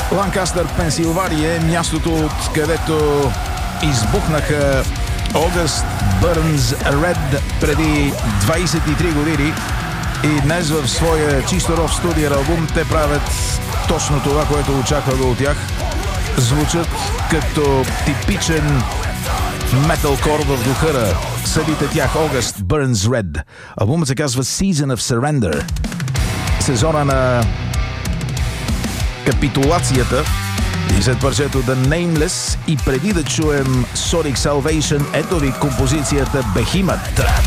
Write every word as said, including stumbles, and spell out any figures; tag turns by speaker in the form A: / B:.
A: Ланкастър, Пенсилвания е мястото, от където избухнаха August Burns Red преди двайсет и три години и днес в своя чисто рок студиен албум те правят точно това, което очаквах от тях. Звучат като типичен металкор в духа на съдите тях August Burns Red. Албумът се казва Season of Surrender. Сезона на капитулацията и след парчето The Nameless и преди да чуем Sonic Salvation, ето ви композицията Behemoth.